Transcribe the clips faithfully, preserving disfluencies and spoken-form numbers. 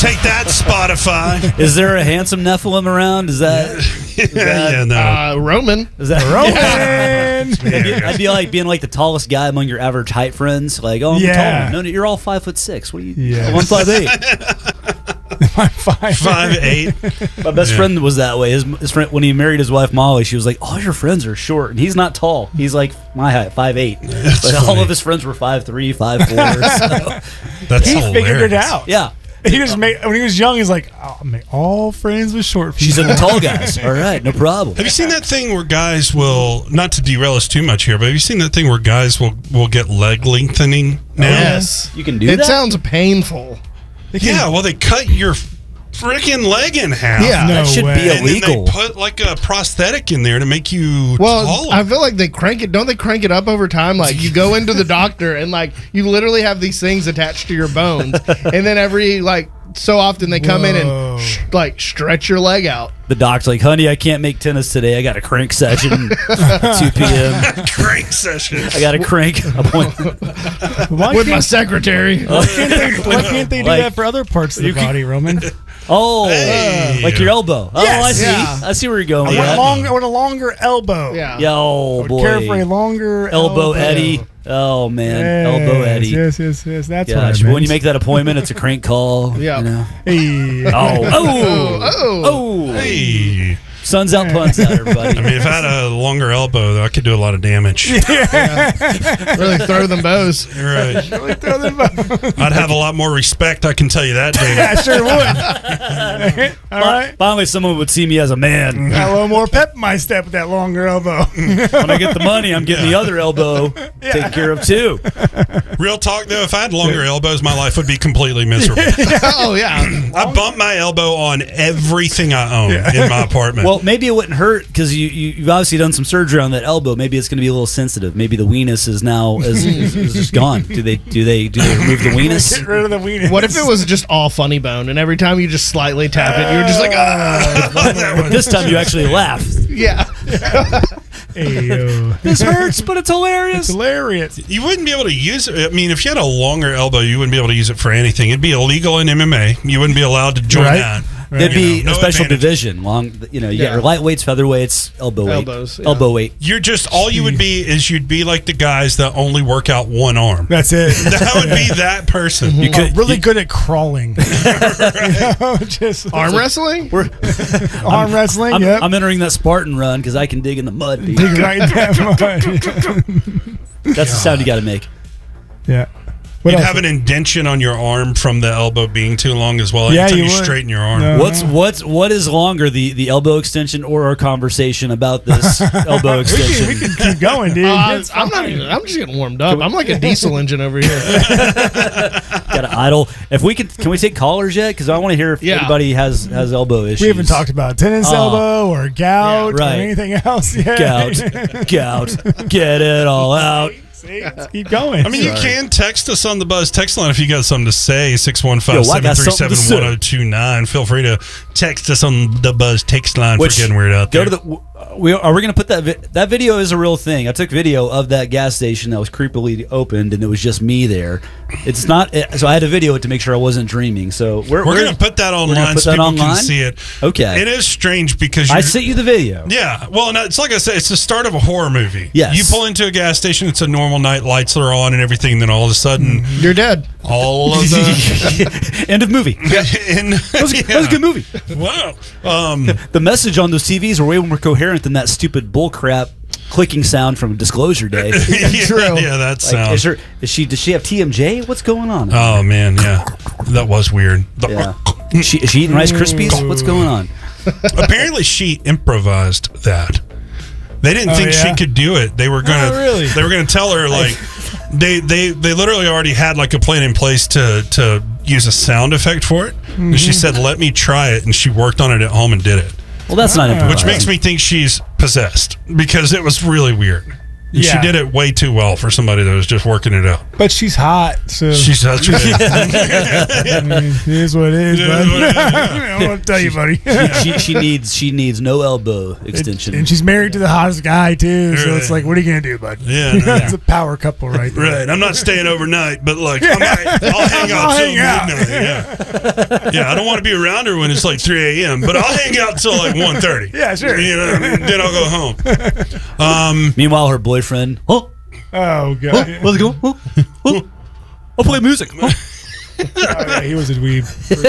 Take that, Spotify. Is there a handsome Nephilim around? Is that? yeah, is that yeah, no. Uh, Roman. Is that Roman? I'd, be, I'd be like being like the tallest guy among your average height friends. Like, oh, I'm Yeah. tall. No, no, you're all five foot six. What are you? Yeah. One five eight. five, Five eight. My best Yeah. friend was that way. His, his friend, when he married his wife Molly, she was like, "All your friends are short," and he's not tall. He's like my height, five eight. But all funny. of his friends were five three, five four. So. That's He hilarious. figured it out. Yeah. He just made when he was young. He's like, oh, "I'll make all friends with short people." She's in the tall guys. All right, no problem. Have you seen that thing where guys will, not to derail us too much here, but have you seen that thing where guys will, will get leg lengthening now? Yes. You can do It that? sounds painful. Yeah, well, they cut your freaking leg in half. Yeah. No that should way. be And then illegal. they put like a prosthetic in there to make you Well, taller. I feel like they crank it. Don't they crank it up over time? Like you go into the doctor and like you literally have these things attached to your bones, and then every like so often they come in Whoa. and sh- like stretch your leg out. The doc's like, "Honey, I can't make tennis today. I got a crank session, two p.m. Crank session. I got a crank appointment." Why With my can't, secretary. why can't they, why can't they do Like- that for other parts of the You can- body, Roman? Oh, Hey. like your elbow. Oh, Yes. I see. Yeah. I see where you're going I with want, a that. long, I want a longer elbow. Yeah. Yo, I would boy. care for a longer elbow elbow. Eddie. Oh man, elbow Yes, Eddie. Yes, yes, yes. That's Gosh, what I but meant. when you make that appointment, it's a crank call. Yeah. You know? Hey. Oh, oh, Oh. oh. Hey. Sun's out, pun's out, everybody. I mean, if I had a longer elbow, I could do a lot of damage. Really throw them bows. Right. Really throw them up. I'd have a lot more respect, I can tell you that, Dave. I sure would. All right. Finally, someone would see me as a man. Got a little more pep in my step with that longer elbow. When I get the money, I'm getting the other elbow taken care of too. Real talk, though, if I had longer elbows, my life would be completely miserable. Oh yeah. I bump my elbow on everything I own in my apartment. Well, maybe it wouldn't hurt because you, you, you've obviously done some surgery on that elbow. Maybe it's going to be a little sensitive. Maybe the weenus is now is, is, is just gone. Do they do they do they remove the weenus? Get rid of the weenus. What if it was just all funny bone, and every time you just slightly tap it, you're just like, ah. This time you actually laugh. Yeah. Hey, yo. This hurts, but it's hilarious. It's hilarious. you wouldn't be able to use it. I mean, if you had a longer elbow, you wouldn't be able to use it for anything. It'd be illegal in M M A. You wouldn't be allowed to join Right. that. There'd You be know, a no special advantage. division. Long, you know, you Yeah. got your lightweights, featherweights, elbow weight, Elbows, yeah. elbow weight. You're just, all you would be is you'd be like the guys that only work out one arm. That's it. That would be that person. You I'm could really you- good at crawling. You know, just Arm wrestling? We're, arm wrestling. I'm, yep. I'm entering that Spartan run because I can dig in the mud. dude. Dig right in that mud. That's the sound you got to make. Yeah. What You'd else? have an indention on your arm from the elbow being too long as well. Yeah, Anytime you you would. straighten your arm. No. What's what's what is longer, the the elbow extension or our conversation about this elbow we, extension? can, we can keep going, dude. Uh, It's I'm not fine. even. I'm just getting warmed up. I'm like a diesel engine over here. Got to idle. If we can, can we take callers yet? Because I want to hear if Yeah. anybody has has elbow issues. We haven't talked about tennis Oh. elbow or gout Yeah, right. or anything else yet. gout, gout. Get it all out. See, let's keep going. I mean, you can text us on the Buzz text line if you got something to say. six one Yo, five, I seven got three something seven, to one oh two nine. Feel free to text us on the Buzz text line Which, for getting weird out there. Go to the. We are we going to put that vi- that video is a real thing. I took video of that gas station that was creepily opened, and it was just me there. It's not. It, so I had to video it to make sure I wasn't dreaming. So we're We're, going to put that we're online gonna put so that people online? can see it. Okay. It is strange because I you're, sent you the video. Yeah, well, and it's like I said, it's the start of a horror movie. Yes. You pull into a gas station, it's a normal night, lights are on and everything, then all of a sudden, You're dead. all of the... End of movie. in, That was, that was a good movie. Wow. Um, The message on those T Vs were way more coherent than that stupid bullcrap clicking sound from Disclosure Day. yeah, True. yeah, that Like, sounds... is, her, is she? Does she have T M J? What's going on? Oh, man, yeah. That was weird. The- Yeah. Is she, is she eating Rice Krispies? What's going on? Apparently, she improvised that. They didn't Oh, think yeah? she could do it. They were gonna. Oh, really? They were gonna tell her like, they they they literally already had like a plan in place to to use a sound effect for it. And she said, "Let me try it," and she worked on it at home and did it, Well, that's not Ah. improvising. which makes me think she's possessed because it was really weird. And Yeah. She did it way too well for somebody that was just working it out. But she's hot, so She's such a I mean, it is what it is, It bud. is what it is, yeah. I don't want to tell you, buddy. she, she needs she needs no elbow extension. And she's married to the hottest guy too, so it's Right. like, what are you gonna do, bud? Yeah, no, It's a power couple, right there. Right, I'm not staying overnight, but like I might, I'll hang out I'll till hang out. midnight. Yeah, yeah. I don't want to be around her when it's like three a.m., but I'll hang out till like one thirty. Yeah, sure. You know, what I mean? Then I'll go home. Um, Meanwhile, her boyfriend, oh, Oh god. let's go. Oh, oh, I'll play music. Oh. Oh, yeah, he was a dweeb.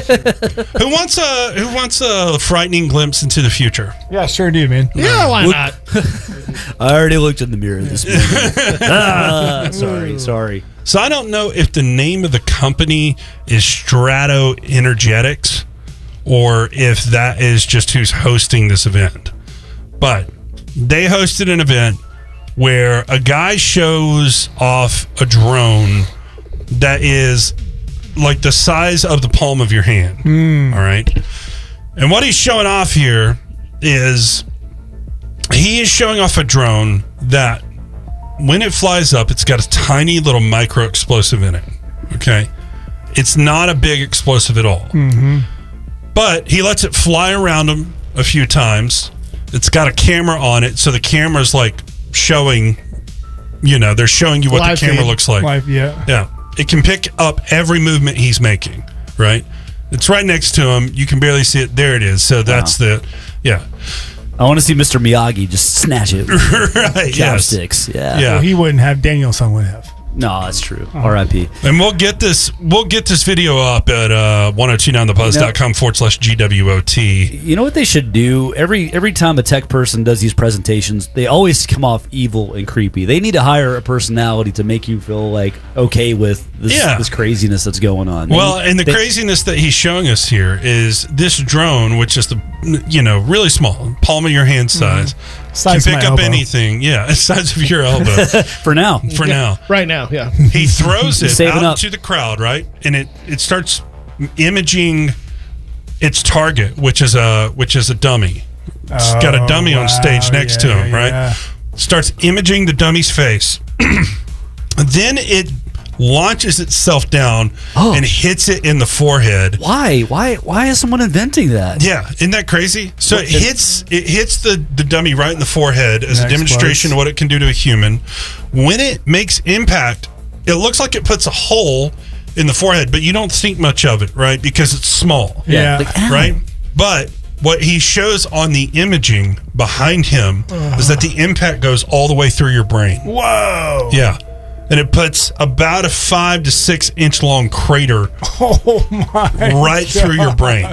who wants a who wants a frightening glimpse into the future? Yeah, sure do, man. Yeah, why not? I already looked in the mirror this morning. ah, sorry, sorry. So I don't know if the name of the company is Strato Energetics or if that is just who's hosting this event. But they hosted an event where a guy shows off a drone that is like the size of the palm of your hand. Mm. All right. And what he's showing off here is he is showing off a drone that when it flies up, it's got a tiny little micro explosive in it. Okay. It's not a big explosive at all. Mm-hmm. But he lets it fly around him a few times. It's got a camera on it. So the camera's like showing, you know, they're showing you what Live the camera feed. looks like. Life, yeah. Yeah. It can pick up every movement he's making, right? It's right next to him. You can barely see it. There it is. So that's the, yeah. I want to see Mister Miyagi just snatch it. With right. Yes. chopsticks. Yeah. Yeah. Well, he wouldn't have. Danielson would have. No, that's true. R I P And we'll get this we'll get this video up at uh ten twenty-nine the buzz dot com forward slash G W O T. You know what they should do? Every every time a tech person does these presentations, they always come off evil and creepy. They need to hire a personality to make you feel like okay with this, Yeah. this craziness that's going on. They Well, need- and the they- craziness that he's showing us here is this drone, which is the you know really small, palm of your hand size, Size can of pick my up elbow. anything. Yeah, the size of your elbow for now. for now. Right now, yeah. He throws it Saving out up. to the crowd, right, and it it starts imaging its target, which is a which is a dummy. It's got a Oh, dummy on stage wow, next yeah, to him, right? yeah. Starts imaging the dummy's face. Then it launches itself down Oh. and hits it in the forehead. Why? Why? Why is someone inventing that? Yeah, isn't that crazy? So Well, it it- hits it hits the, the dummy right in the forehead as a That demonstration explodes. of what it can do to a human. When it makes impact, it looks like it puts a hole in the forehead, but you don't think much of it, right? Because it's small, Yeah. Like, ow. right? But what he shows on the imaging behind him is that the impact goes all the way through your brain. Whoa. Yeah. And it puts about a five to six inch long crater Oh my. right through your brain.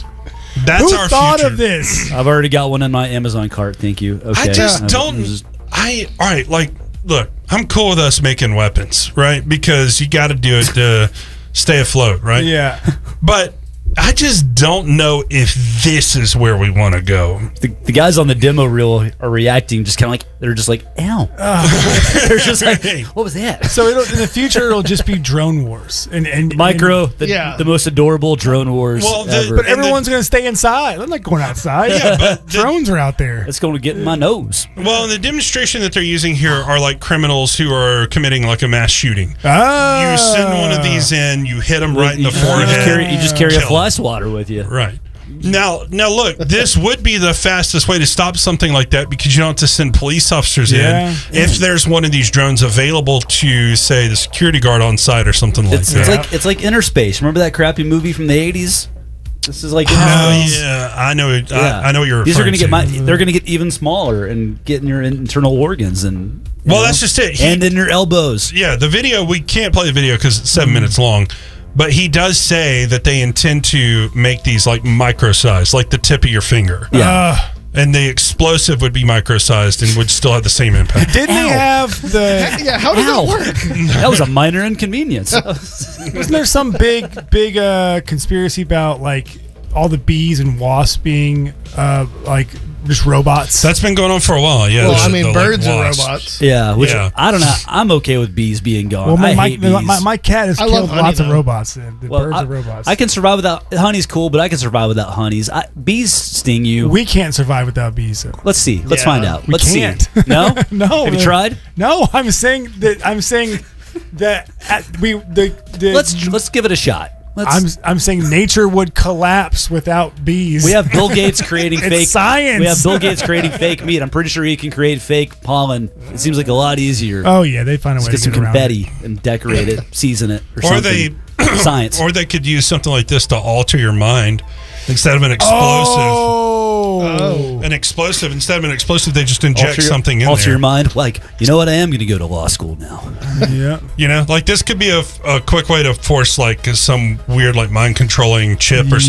That's Who our thought future. of this? I've already got one in my Amazon cart. Thank you. Okay. I just I've- don't. just- I all right. Like, look, I'm cool with us making weapons, right? Because you got to do it to stay afloat, right? Yeah. But I just don't know if this is where we want to go. the, the guys on the demo reel are reacting just kind of like they're just like, ow. They're just like, what was that? So it'll, in the future, it'll just be drone wars and and Micro, the, Yeah. the most adorable drone wars Well, the- ever. And, but And the- everyone's gonna stay inside. I'm not going outside. Yeah, but the- drones are out there. it's going to get in my nose. Well, in the demonstration that they're using here are like criminals who are committing like a mass shooting. Ah. You send one of these in, you hit them right in the you, forehead. You just carry, you just carry a kill 'em. fly swatter with you. Right. Now, now look, this would be the fastest way to stop something like that because you don't have to send police officers Yeah. in if there's one of these drones available to, say, the security guard on site or something like It's, that. it's like it's like Inner Space. Remember that crappy movie from the eighties? This is like Inner Oh Space. yeah, I know. Yeah. I, I know what you're. These are going to get my, they're going to get even smaller and get in your internal organs and you Well, know, that's just it. He- and in your elbows. Yeah, the video, we can't play the video because it's seven minutes long. But he does say that they intend to make these like micro sized, like the tip of your finger. Yeah. Uh, And the explosive would be micro sized and would still have the same impact. didn't Ow. they have the? Yeah, how does Ow. that work? That was a minor inconvenience. Wasn't there some big big uh, conspiracy about like all the bees and wasps being uh, like just robots. That's been going on for a while. Yeah. Well, the- I mean, the, like, birds are wasps. robots. Yeah, which Yeah. I don't know. I'm okay with bees being gone. well, my, I my, hate bees. my, my cat has I love killed honey, lots of though. robots. The, the Well, birds I, are robots. I can survive without honey's cool, but I can survive without honeys. I, bees sting you. we can't survive without bees. So. Let's see. Let's Yeah. find out. We Let's can't. see. No, No, Have you man. tried? No, I'm saying that. I'm saying that at, we the, the Let's let's give it a shot. Let's, I'm I'm saying nature would collapse without bees. we have Bill Gates creating It's fake science. We have Bill Gates creating fake meat. I'm pretty sure he can create fake pollen. It seems like a lot easier. Oh yeah, they find a way Just to get some get around it. confetti and decorate it, season it, or, Or something. they- Science. Or they could use something like this to alter your mind instead of an explosive. Oh. An explosive instead of an explosive, they just inject Alter your- something in alter there. your mind. Like, you know what? I am going to go to law school now. Yeah. You know, like this could be a, a quick way to force like some weird like mind controlling chip or